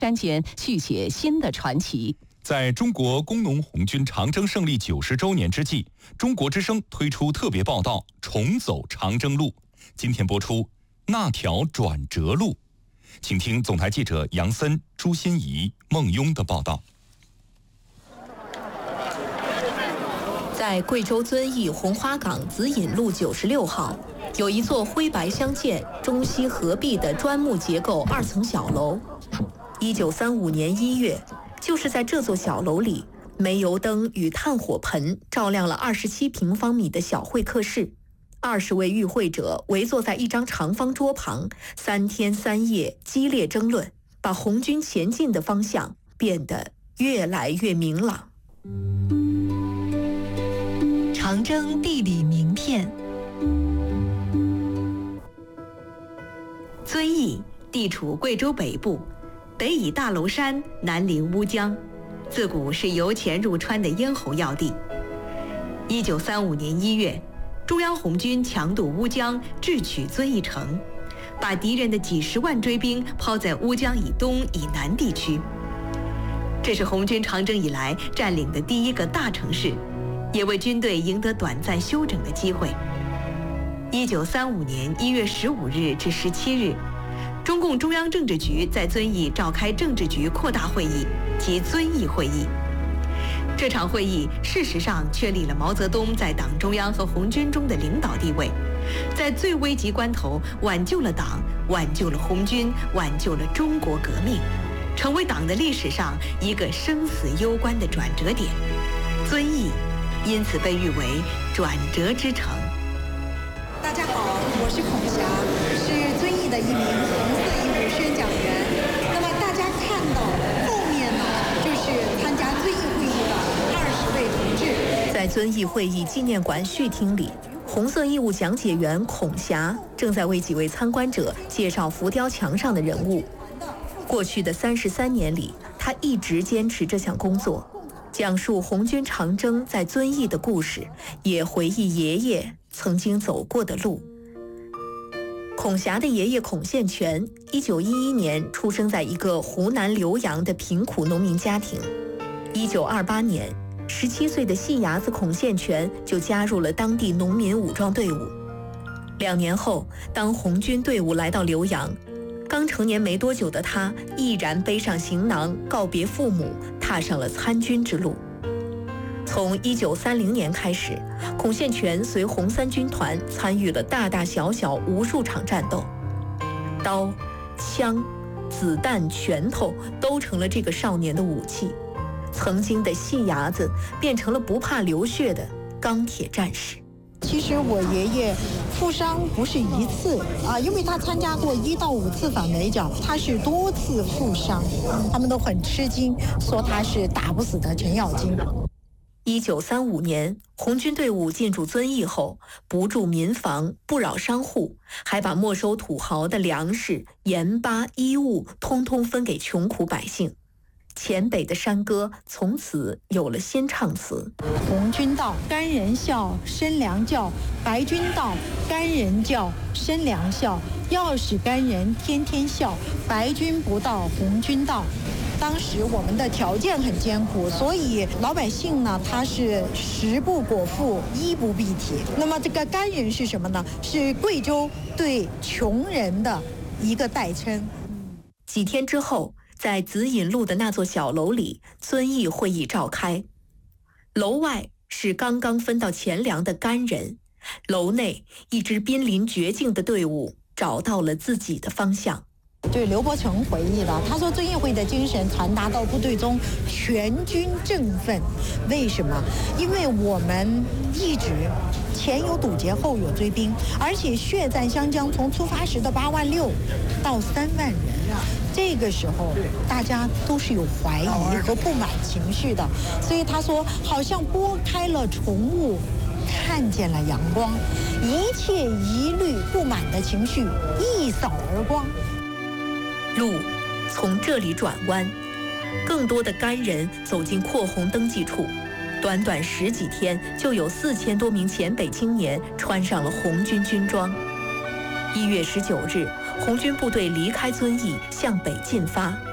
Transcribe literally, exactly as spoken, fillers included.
山前续写新的传奇。 在中国工农红军长征胜利九十周年之际，中国之声推出特别报道《重走长征路》。今天播出那条转折路，请听总台记者杨森、朱欣怡、孟庸的报道。 在贵州遵义红花岗紫引路九十六号，有一座灰白相间、中西合璧的砖木结构二层小楼。一九三五年一月，就是在这座小楼里，煤油灯与炭火盆照亮了二十七平方米的小会客室。二十位与会者围坐在一张长方桌旁，三天三夜激烈争论，把红军前进的方向变得越来越明朗。长征地理名片。 遵义地处贵州北部，北倚大娄山，南临乌江，自古是由钱入川的咽喉要地。一九三五年一月，中央红军强渡乌江，智取遵义城，把敌人的几十万追兵抛在乌江以东以南地区。这是红军长征以来占领的第一个大城市，也为军队赢得短暂休整的机会。一九三五年一月十五日至十七日，中共中央政治局在遵义召开政治局扩大会议及遵义会议。这场会议事实上确立了毛泽东在党中央和红军中的领导地位，在最危急关头挽救了党，挽救了红军，挽救了中国革命，成为党的历史上一个生死攸关的转折点。遵义因此被誉为转折之城。 大家好，我是孔霞，是遵义的一名红色义务宣讲员。那么大家看到后面呢，就是参加遵义会议的二十位同志。 在遵义会议纪念馆序厅里，红色义务讲解员孔霞正在为几位参观者介绍浮雕墙上的人物。过去的三十三年里，他一直坚持这项工作，讲述红军长征在遵义的故事，也回忆爷爷曾经走过的路。孔霞的爷爷孔宪全，一九一一年出生在一个湖南浏阳的贫苦农民家庭。一九二八年，十七岁的细伢子孔宪全就加入了当地农民武装队伍。两年后，当红军队伍来到浏阳，刚成年没多久的他毅然背上行囊，告别父母，踏上了参军之路。从一九三零年开始，孔宪全随红三军团参与了大大小小无数场战斗，刀、枪、子弹、拳头都成了这个少年的武器。曾经的细伢子变成了不怕流血的钢铁战士。 其实我爷爷负伤不是一次啊，因为他参加过一到五次反围剿，他是多次负伤，他们都很吃惊，说他是打不死的程咬金。 一九三五年，红军队伍进驻遵义后，不筑民房，不扰商户，还把没收土豪的粮食、盐巴、衣物通通分给穷苦百姓。黔北的山歌从此有了新唱词： 红军到，干人笑，生粮叫；白军到，干人叫，生粮笑。要使干人天天笑，白军不到，红军到。当时我们的条件很艰苦，所以老百姓呢，他是食不果腹，衣不蔽体。那么这个干人是什么呢？是贵州对穷人的一个代称。 几天之后，在紫引路的那座小楼里，遵义会议召开。楼外是刚刚分到钱粮的干人，楼内一支濒临绝境的队伍找到了自己的方向。 就是刘伯承回忆了，他说遵义会的精神传达到部队中，全军振奋。为什么？因为我们一直前有堵截，后有追兵，而且血战湘江，从出发时的八万六到三万人，这个时候大家都是有怀疑和不满情绪的。所以他说，好像拨开了重雾，看见了阳光，一切疑虑不满的情绪一扫而光。 路从这里转弯，更多的干人走进扩红登记处。短短十几天，就有四千多名黔北青年穿上了红军军装。一月十九日，红军部队离开遵义，向北进发。